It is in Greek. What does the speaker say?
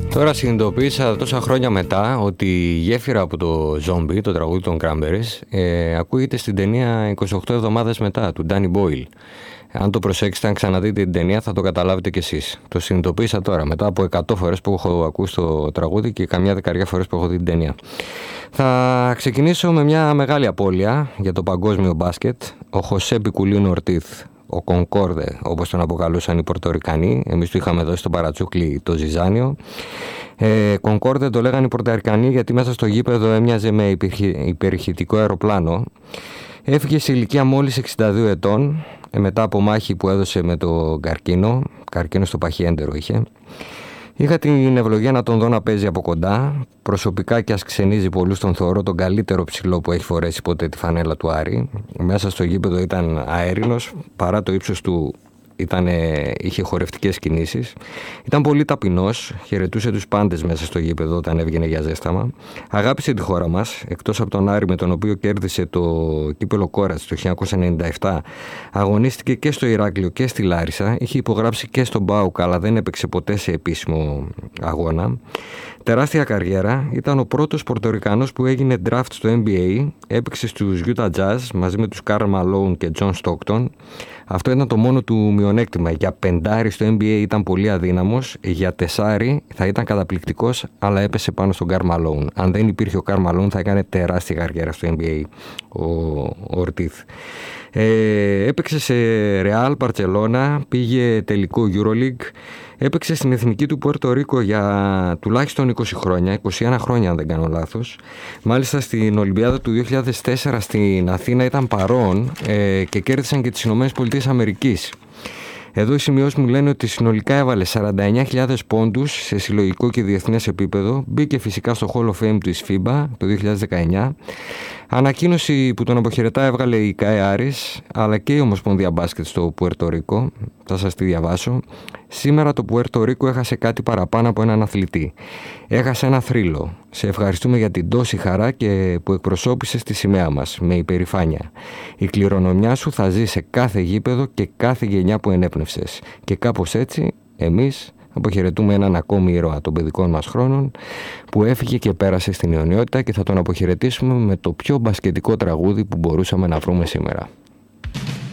Τώρα συνειδητοποίησα τόσα χρόνια μετά ότι η γέφυρα από το Zombie, το τραγούδι των Cranberries, ακούγεται στην ταινία 28 εβδομάδες μετά, του Danny Boyle. Αν το προσέξετε, αν ξαναδείτε την ταινία, θα το καταλάβετε κι εσείς. Το συνειδητοποίησα τώρα, μετά από 100 φορές που έχω ακούσει το τραγούδι και καμιά δεκαριά φορές που έχω δει την ταινία. Θα ξεκινήσω με μια μεγάλη απώλεια για το παγκόσμιο μπάσκετ. Ο Χωσέ Πικουλίνο Ορτίθ, ο Κονκόρδε, όπως τον αποκαλούσαν οι Πορτορικανοί. Εμείς του είχαμε δώσει στο παρατσούκλι το Ζιζάνιο. Κονκόρδε το λέγανε οι Πορτορικανοί γιατί μέσα στο γήπεδο έμοιαζε με υπερηχητικό αεροπλάνο. Έφυγε σε ηλικία μόλις 62 ετών, μετά από μάχη που έδωσε με το καρκίνο στο παχιέντερο είχε. Είχα την ευλογία να τον δω να παίζει από κοντά. Προσωπικά και ας ξενίζει πολλούς τον θεωρώ τον καλύτερο ψηλό που έχει φορέσει ποτέ τη φανέλα του Άρη. Μέσα στο γήπεδο ήταν αέρινος, παρά το ύψος του είχε χορευτικές κινήσεις. Ήταν πολύ ταπεινός, χαιρετούσε τους πάντες μέσα στο γήπεδο όταν έβγαινε για ζέσταμα. Αγάπησε τη χώρα μας, εκτός από τον Άρη με τον οποίο κέρδισε το κύπελο Κόρας το 1997. Αγωνίστηκε και στο Ηράκλειο και στη Λάρισα. Είχε υπογράψει και στον ΠΑΟΚ, αλλά δεν έπαιξε ποτέ σε επίσημο αγώνα. Τεράστια καριέρα. Ήταν ο πρώτος Πορτορικανός που έγινε draft στο NBA. Έπαιξε στους Utah Jazz μαζί με τους Karl Malone και John Stockton. Αυτό ήταν το μόνο του μειονέκτημα. Για πεντάρι στο NBA ήταν πολύ αδύναμος. Για τεσάρι θα ήταν καταπληκτικός, αλλά έπεσε πάνω στον Karl Malone. Αν δεν υπήρχε ο Karl Malone θα έκανε τεράστια καριέρα στο NBA ο Ορτίθ. Έπαιξε σε Real, Barcelona, πήγε τελικό EuroLeague. Έπαιξε στην εθνική του Πουέρτο Ρίκο για τουλάχιστον 20 χρόνια, 21 χρόνια αν δεν κάνω λάθος. Μάλιστα στην Ολυμπιάδα του 2004 στην Αθήνα ήταν παρόν και κέρδισαν και τις ΗΠΑ. Εδώ οι σημειώσεις μου λένε ότι συνολικά έβαλε 49.000 πόντους σε συλλογικό και διεθνές επίπεδο. Μπήκε φυσικά στο Hall of Fame της FIBA το 2019. Ανακοίνωση που τον αποχαιρετά έβγαλε η ΚΑΕ Άρης, αλλά και η Ομοσπονδία Μπάσκετ στο Πουέρτο Ρίκο. Θα σας τη διαβάσω. Σήμερα το Πουέρτο Ρίκο έχασε κάτι παραπάνω από έναν αθλητή. Έχασε ένα θρύλο. Σε ευχαριστούμε για την τόση χαρά και που εκπροσώπησες τη σημαία μας με υπερηφάνεια. Η κληρονομιά σου θα ζει σε κάθε γήπεδο και κάθε γενιά που ενέπνευσες. Και κάπως έτσι εμείς αποχαιρετούμε έναν ακόμη ήρωα των παιδικών μας χρόνων που έφυγε και πέρασε στην αιωνιότητα και θα τον αποχαιρετήσουμε με το πιο μπασκετικό τραγούδι που μπορούσαμε να βρούμε σήμερα.